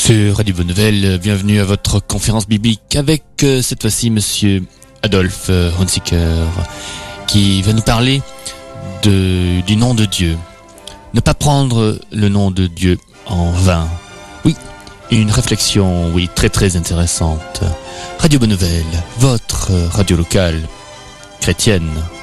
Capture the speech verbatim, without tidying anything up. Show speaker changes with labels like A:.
A: Sur Radio Bonne Nouvelle, bienvenue à votre conférence biblique avec euh, cette fois-ci Monsieur Adolphe euh, Hunziker qui va nous parler de, du nom de Dieu. Ne pas prendre le nom de Dieu en vain. Oui, une réflexion, oui, très très intéressante. Radio Bonne Nouvelle, votre radio locale chrétienne.